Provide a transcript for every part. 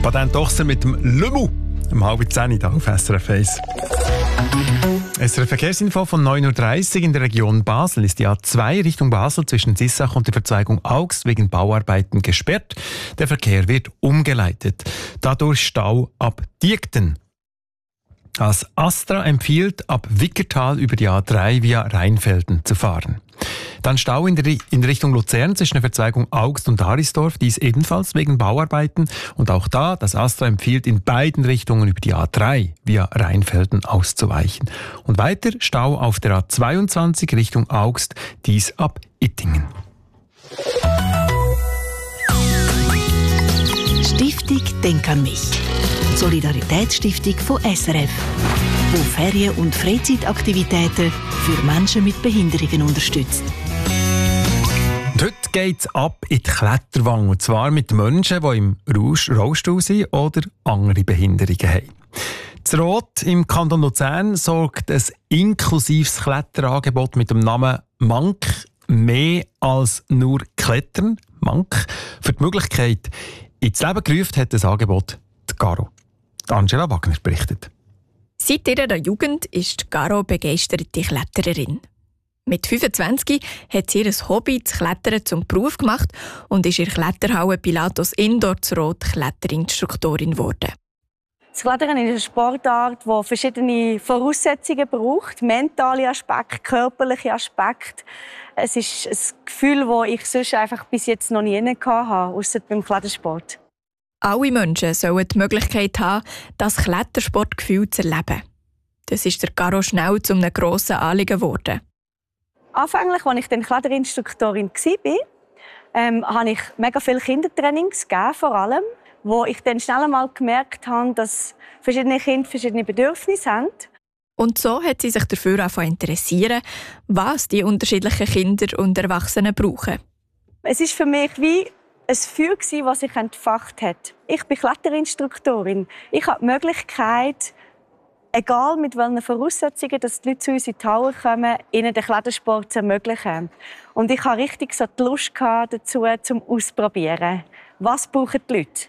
Patent Ochser mit dem Lümmu um 9:30 hier auf SRF 1. SRF Verkehrsinfo von 9:30 Uhr. In der Region Basel ist die A2 Richtung Basel zwischen Sissach und der Verzweigung Augst wegen Bauarbeiten gesperrt. Der Verkehr wird umgeleitet. Dadurch Stau ab Diekten. Das Astra empfiehlt, ab Wickertal über die A3 via Rheinfelden zu fahren. Dann Stau in Richtung Luzern zwischen der Verzweigung Augst und Arisdorf, dies ebenfalls wegen Bauarbeiten. Und auch da, das Astra empfiehlt, in beiden Richtungen über die A3 via Rheinfelden auszuweichen. Und weiter Stau auf der A22 Richtung Augst, dies ab Ittingen. Stiftung Denk an mich. Solidaritätsstiftung von SRF, die Ferien- und Freizeitaktivitäten für Menschen mit Behinderungen unterstützt. Und heute geht es ab in die Kletterwange, und zwar mit Menschen, die im Rollstuhl sind oder andere Behinderungen haben. Das Rot im Kanton Luzern sorgt ein inklusives Kletterangebot mit dem Namen Mank, mehr als nur Klettern, Mank, für die Möglichkeit ins Leben gerufen hat das Angebot die Caro. Angela Wagner berichtet. Seit ihrer Jugend ist Caro begeisterte Klettererin. Mit 25 hat sie ihr Hobby, das Klettern, zum Beruf gemacht und ist in der Kletterhalle Pilatus Indoor zu Rot Kletterinstruktorin geworden. Das Klettern ist eine Sportart, die verschiedene Voraussetzungen braucht. Mentale Aspekte, körperliche Aspekte. Es ist ein Gefühl, das ich sonst einfach bis jetzt noch nie hatte, ausser beim Klettersport. Alle Menschen sollen die Möglichkeit haben, das Klettersportgefühl zu erleben. Das ist der Caro schnell zu einem grossen Anliegen geworden. Anfänglich, als ich dann Kletterinstruktorin war, habe ich mega viele Kindertrainings gegeben, vor allem, wo ich dann schnell einmal gemerkt habe, dass verschiedene Kinder verschiedene Bedürfnisse haben. Und so hat sie sich dafür angefangen zu interessieren, was die unterschiedlichen Kinder und Erwachsenen brauchen. Es ist für mich wie ein Feuer, das sich entfacht hat. Ich bin Kletterinstruktorin. Ich habe die Möglichkeit, egal mit welchen Voraussetzungen dass die Leute zu uns in die Halle kommen, ihnen den Klettersport zu ermöglichen. Und ich hatte richtig so die Lust dazu, zum Ausprobieren. Was brauchen die Leute?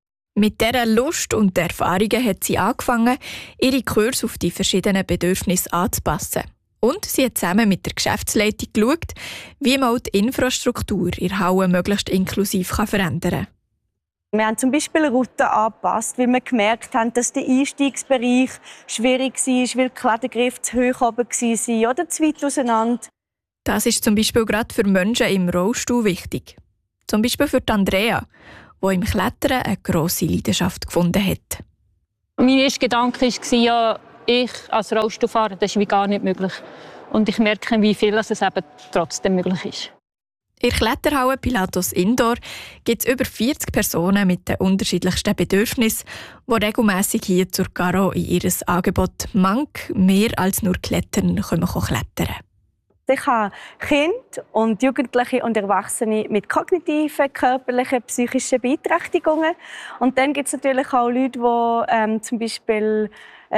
Mit dieser Lust und Erfahrungen hat sie angefangen, ihre Kurse auf die verschiedenen Bedürfnisse anzupassen. Und sie hat zusammen mit der Geschäftsleitung geschaut, wie man die Infrastruktur in der Halle möglichst inklusiv verändern kann. Wir haben zum Beispiel Routen angepasst, weil wir gemerkt haben, dass der Einstiegsbereich schwierig war, weil die Klettergriffe zu hoch oben waren oder zu weit auseinander. Das ist zum Beispiel gerade für Menschen im Rollstuhl wichtig. Zum Beispiel für Andrea, die im Klettern eine grosse Leidenschaft gefunden hat. Mein erster Gedanke war, ja, ich als Rollstuhlfahrer, das ist wie gar nicht möglich. Und ich merke, wie viel es eben trotzdem möglich ist. In der Kletterhalle Pilatus Indoor gibt es über 40 Personen mit den unterschiedlichsten Bedürfnissen, die regelmässig hier zur Caro in ihr Angebot Mank, mehr als nur Klettern, klettern. Ich habe Kinder und Jugendliche und Erwachsene mit kognitiven, körperlichen, psychischen Beeinträchtigungen. Und dann gibt es natürlich auch Leute, die zum Beispiel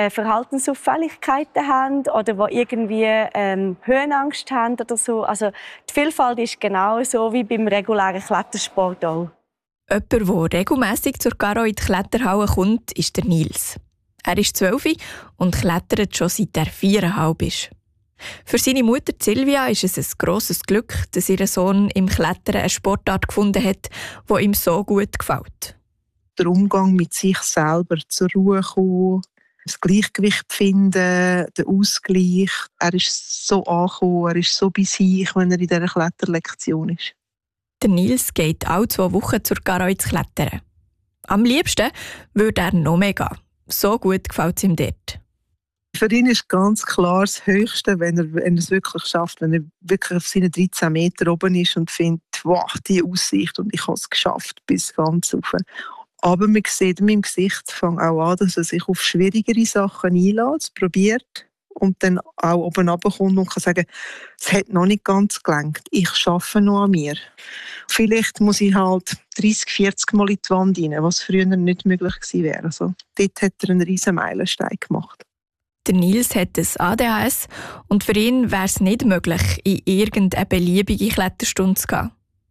Verhaltensauffälligkeiten haben oder die irgendwie Höhenangst haben oder so. Also die Vielfalt ist genau so wie beim regulären Klettersport auch. Jemand, der regelmässig zur Caro in die Kletterhalle kommt, ist der Nils. Er ist 12 und klettert schon seit er 4,5 ist. Für seine Mutter Silvia ist es ein grosses Glück, dass ihr Sohn im Klettern eine Sportart gefunden hat, die ihm so gut gefällt. Der Umgang mit sich selber, zur Ruhe kommen, das Gleichgewicht finden, den Ausgleich. Er ist so angekommen, er ist so bei sich, wenn er in dieser Kletterlektion ist. Der Nils geht alle 2 Wochen zur Caro ins Klettern. Am liebsten würde er noch mehr gehen. So gut gefällt es ihm dort. Für ihn ist ganz klar das Höchste, wenn er es wirklich schafft, wenn er wirklich auf seinen 13 Meter oben ist und findet, wow, die Aussicht und ich habe es geschafft, bis ganz rauf. Aber man sieht in meinem Gesicht auch an, dass er sich auf schwierigere Sachen einlässt, probiert und dann auch oben runterkommt und kann sagen, es hat noch nicht ganz gelangt, ich arbeite noch an mir. Vielleicht muss ich halt 30, 40 Mal in die Wand rein, was früher nicht möglich gewesen wäre. Also, dort hat er einen riesen Meilenstein gemacht. Der Nils hat ein ADHS und für ihn wäre es nicht möglich, in irgendeine beliebige Kletterstunde zu gehen.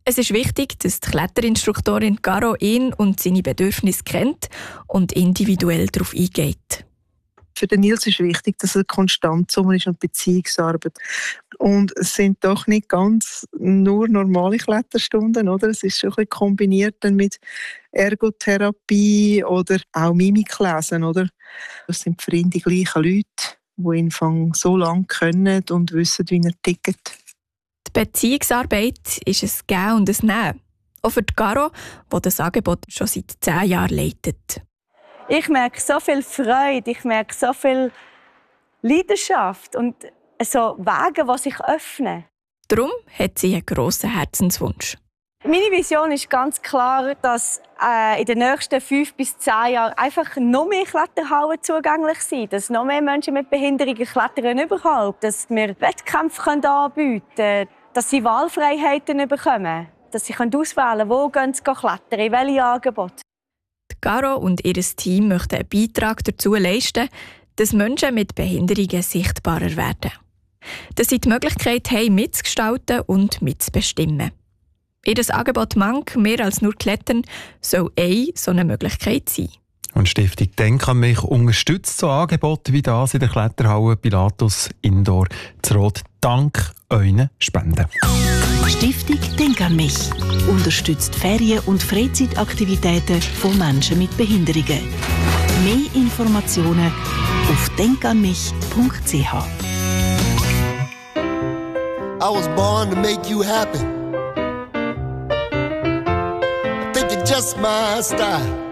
Es ist wichtig, dass die Kletterinstruktorin Caro ihn und seine Bedürfnisse kennt und individuell darauf eingeht. Für den Nils ist wichtig, dass er konstant zusammen ist und Beziehungsarbeit. Und es sind doch nicht ganz nur normale Kletterstunden, oder? Es ist schon ein bisschen kombiniert dann mit Ergotherapie oder auch Mimiklesen, oder? Das sind für ihn die gleichen Leute, die ihn so lange kennen und wissen, wie er tickt. Die Beziehungsarbeit ist ein Geben und ein Nehmen. Auch für die Caro, die das Angebot schon seit 10 Jahren leitet. Ich merke so viel Freude, ich merke so viel Leidenschaft und so Wege, die sich öffnen. Darum hat sie einen grossen Herzenswunsch. Meine Vision ist ganz klar, dass in den nächsten 5 bis 10 Jahren einfach noch mehr Kletterhallen zugänglich sind, dass noch mehr Menschen mit Behinderungen klettern überhaupt, dass wir Wettkämpfe anbieten können, dass sie Wahlfreiheiten bekommen, dass sie auswählen können, wo sie klettern, in welche Angebote. Caro und ihr Team möchten einen Beitrag dazu leisten, dass Menschen mit Behinderungen sichtbarer werden. Dass sie die Möglichkeit haben, mitzugestalten und mitzubestimmen. Ihr Angebot «Mank» mehr als nur Klettern soll so eine Möglichkeit sein. Und die Stiftung «Denk an mich» unterstützt so Angebote wie das in der Kletterhalle Pilatus Indoor zu Rot dank euren Spenden. Stiftung «Denk an mich» unterstützt Ferien- und Freizeitaktivitäten von Menschen mit Behinderungen. Mehr Informationen auf denkanmich.ch. I was born to make you happy. I think you're just my style.